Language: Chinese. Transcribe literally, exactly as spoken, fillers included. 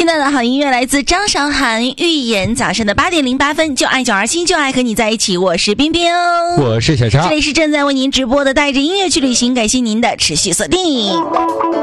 段的好音乐来自张韶涵，预言早上的八点零八分，就爱九二七，就爱和你在一起。我是冰冰， 我是小超， 这里是正在为您直播的带着音乐去旅行，感谢您的持续锁定。